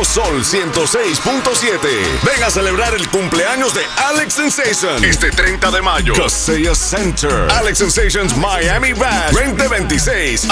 Sol 106.7. Ven a celebrar el cumpleaños de Alex Sensation este 30 de mayo. Kaseya Center. Alex Sensation's Miami Bash 2026.